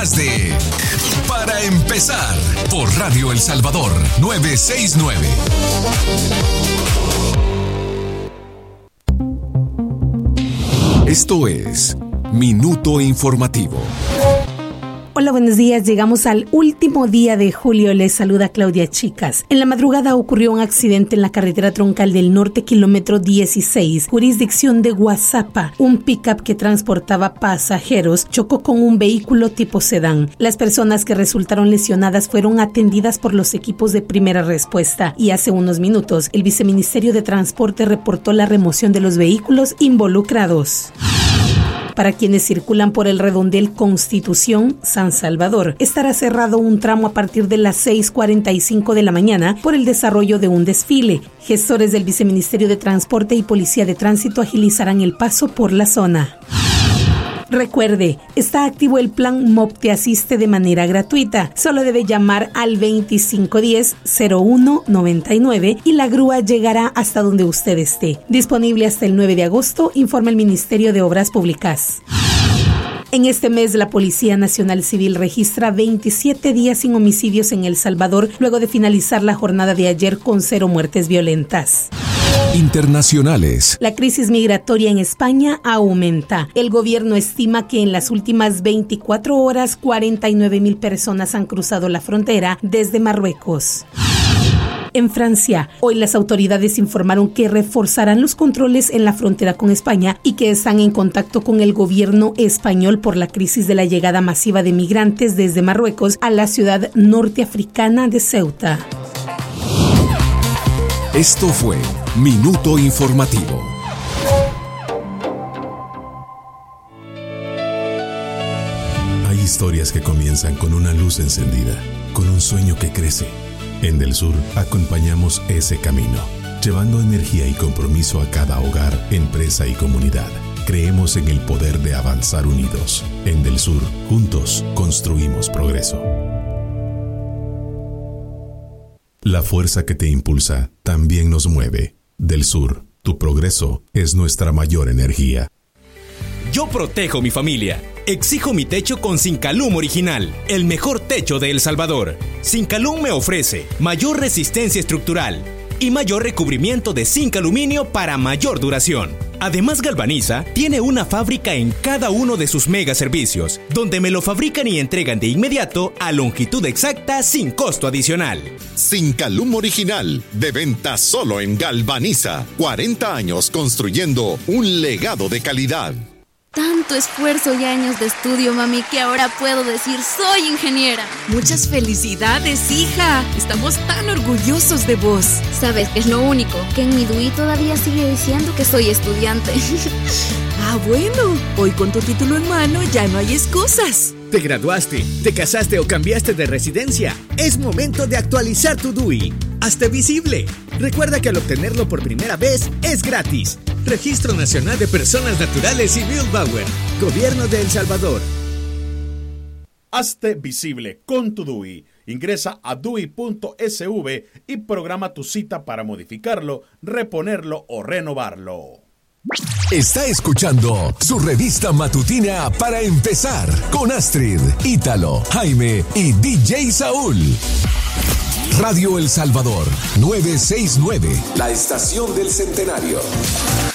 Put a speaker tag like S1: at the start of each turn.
S1: De Para Empezar por Radio El Salvador 969. Esto es Minuto Informativo.
S2: Hola, buenos días. Llegamos al último día de julio. Les saluda Claudia Chicas. En la madrugada ocurrió un accidente en la carretera troncal del norte, kilómetro 16, jurisdicción de Guazapa. Un pick-up que transportaba pasajeros chocó con un vehículo tipo sedán. Las personas que resultaron lesionadas fueron atendidas por los equipos de primera respuesta y hace unos minutos el Viceministerio de Transporte reportó la remoción de los vehículos involucrados. Para quienes circulan por el redondel Constitución San Salvador, estará cerrado un tramo a partir de las 6:45 de la mañana por el desarrollo de un desfile. Gestores del Viceministerio de Transporte y Policía de Tránsito agilizarán el paso por la zona. Recuerde, está activo el plan MOP Te Asiste de manera gratuita. Solo debe llamar al 2510-0199 y la grúa llegará hasta donde usted esté. Disponible hasta el 9 de agosto, informa el Ministerio de Obras Públicas. En este mes, la Policía Nacional Civil registra 27 días sin homicidios en El Salvador, luego de finalizar la jornada de ayer con 0 muertes violentas.
S1: Internacionales.
S2: La crisis migratoria en España aumenta. El gobierno estima que en las últimas 24 horas, 49,000 personas han cruzado la frontera desde Marruecos. En Francia, hoy las autoridades informaron que reforzarán los controles en la frontera con España y que están en contacto con el gobierno español por la crisis de la llegada masiva de migrantes desde Marruecos a la ciudad norteafricana de Ceuta.
S1: Esto fue Minuto Informativo.
S3: Hay historias que comienzan con una luz encendida, con un sueño que crece. En Del Sur acompañamos ese camino, llevando energía y compromiso a cada hogar, empresa y comunidad. Creemos en el poder de avanzar unidos. En Del Sur, juntos, construimos progreso. La fuerza que te impulsa también nos mueve. Del Sur, tu progreso es nuestra mayor energía.
S4: Yo protejo mi familia. Exijo mi techo con Sincalum Original, el mejor techo de El Salvador. Sincalum me ofrece mayor resistencia estructural y mayor recubrimiento de zinc aluminio para mayor duración. Además, Galvaniza tiene una fábrica en cada uno de sus mega servicios, donde me lo fabrican y entregan de inmediato a longitud exacta sin costo adicional.
S5: Sincalum Original, de venta solo en Galvaniza. 40 años construyendo un legado de calidad.
S6: Tanto esfuerzo y años de estudio, mami, que ahora puedo decir soy ingeniera.
S7: Muchas felicidades, hija. Estamos tan orgullosos de vos.
S6: ¿Sabes qué es lo único? Que en mi DUI todavía sigue diciendo que soy estudiante.
S7: Ah, bueno. Hoy con tu título en mano ya no hay excusas.
S8: Te graduaste, te casaste o cambiaste de residencia. Es momento de actualizar tu DUI. Hazte visible. Recuerda que al obtenerlo por primera vez es gratis. Registro Nacional de Personas Naturales y Bildbauer. Gobierno de El Salvador.
S9: Hazte visible con tu DUI. Ingresa a dui.sv y programa tu cita para modificarlo, reponerlo o renovarlo.
S1: Está escuchando su revista matutina Para Empezar con Astrid, Ítalo, Jaime y DJ Saúl. Radio El Salvador 969, la estación del centenario.